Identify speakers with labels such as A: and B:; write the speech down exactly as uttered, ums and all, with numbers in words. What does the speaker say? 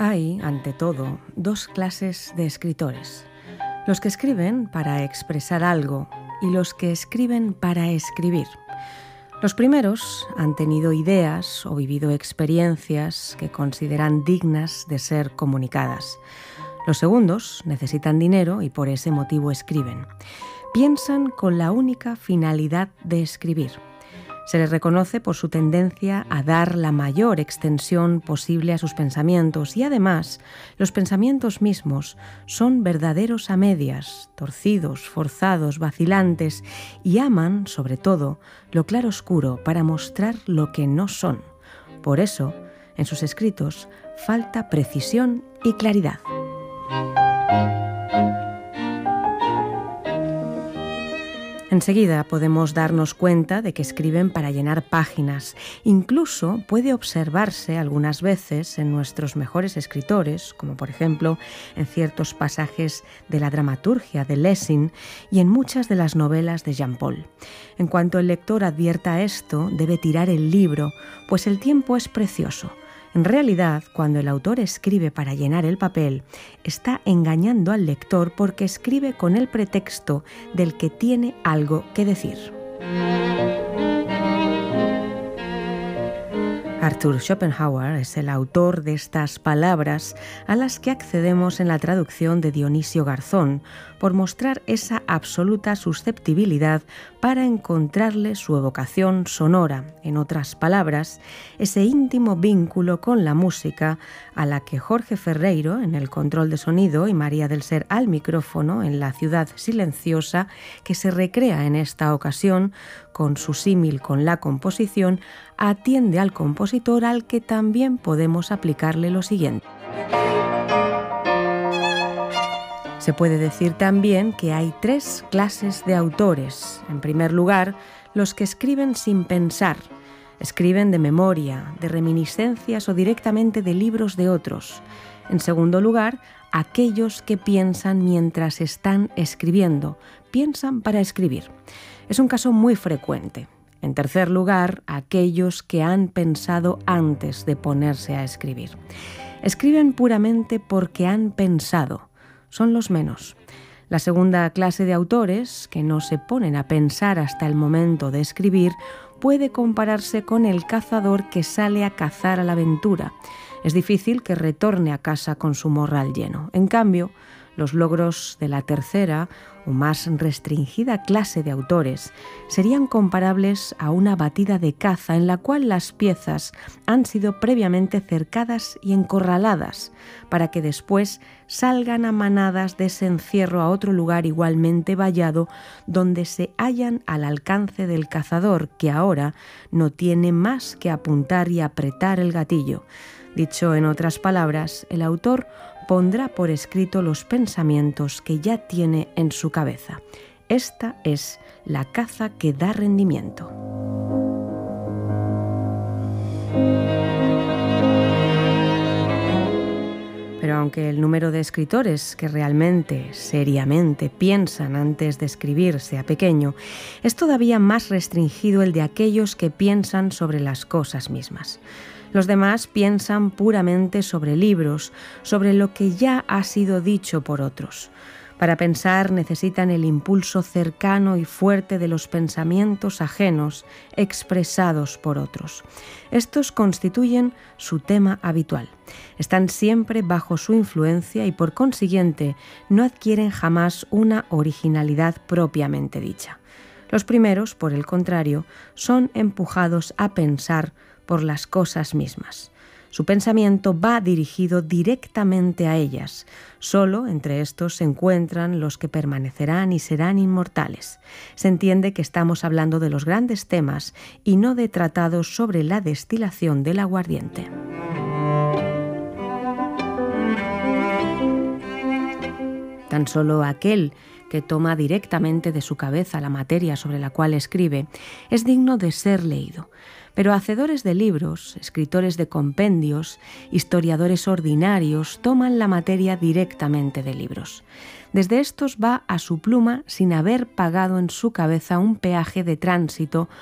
A: Hay, ante todo, dos clases de escritores. Los que escriben para expresar algo y los que escriben para escribir. Los primeros han tenido ideas o vivido experiencias que consideran dignas de ser comunicadas. Los segundos necesitan dinero y por ese motivo escriben. Piensan con la única finalidad de escribir. Se les reconoce por su tendencia a dar la mayor extensión posible a sus pensamientos y además los pensamientos mismos son verdaderos a medias, torcidos, forzados, vacilantes y aman, sobre todo, lo claroscuro para mostrar lo que no son. Por eso, en sus escritos falta precisión y claridad. Enseguida podemos darnos cuenta de que escriben para llenar páginas. Incluso puede observarse algunas veces en nuestros mejores escritores, como por ejemplo en ciertos pasajes de la dramaturgia de Lessing y en muchas de las novelas de Jean Paul. En cuanto el lector advierta esto, debe tirar el libro, pues el tiempo es precioso. En realidad, cuando el autor escribe para llenar el papel, está engañando al lector porque escribe con el pretexto del que tiene algo que decir. Arthur Schopenhauer es el autor de estas palabras a las que accedemos en la traducción de Dionisio Garzón por mostrar esa absoluta susceptibilidad para encontrarle su evocación sonora, en otras palabras, ese íntimo vínculo con la música a la que Jorge Ferreiro en el control de sonido y María del Ser al micrófono en La ciudad silenciosa, que se recrea en esta ocasión con su símil con la composición, atiende al compositor al que también podemos aplicarle lo siguiente. Se puede decir también que hay tres clases de autores. En primer lugar, los que escriben sin pensar. Escriben de memoria, de reminiscencias o directamente de libros de otros. En segundo lugar, aquellos que piensan mientras están escribiendo. Piensan para escribir. Es un caso muy frecuente. En tercer lugar, aquellos que han pensado antes de ponerse a escribir. Escriben puramente porque han pensado. Son los menos. La segunda clase de autores, que no se ponen a pensar hasta el momento de escribir, puede compararse con el cazador que sale a cazar a la aventura. Es difícil que retorne a casa con su morral lleno. En cambio, los logros de la tercera o más restringida clase de autores serían comparables a una batida de caza en la cual las piezas han sido previamente cercadas y encorraladas para que después salgan a manadas de ese encierro a otro lugar igualmente vallado donde se hallan al alcance del cazador, que ahora no tiene más que apuntar y apretar el gatillo. Dicho en otras palabras, el autor pondrá por escrito los pensamientos que ya tiene en su cabeza. Esta es la caza que da rendimiento. Pero aunque el número de escritores que realmente, seriamente piensan antes de escribir sea pequeño, es todavía más restringido el de aquellos que piensan sobre las cosas mismas. Los demás piensan puramente sobre libros, sobre lo que ya ha sido dicho por otros. Para pensar necesitan el impulso cercano y fuerte de los pensamientos ajenos expresados por otros. Estos constituyen su tema habitual. Están siempre bajo su influencia y por consiguiente no adquieren jamás una originalidad propiamente dicha. Los primeros, por el contrario, son empujados a pensar por las cosas mismas. Su pensamiento va dirigido directamente a ellas. Solo entre estos se encuentran los que permanecerán y serán inmortales. Se entiende que estamos hablando de los grandes temas y no de tratados sobre la destilación del aguardiente. Tan solo aquel que toma directamente de su cabeza la materia sobre la cual escribe es digno de ser leído. Pero hacedores de libros, escritores de compendios, historiadores ordinarios toman la materia directamente de libros. Desde estos va a su pluma sin haber pagado en su cabeza un peaje de tránsito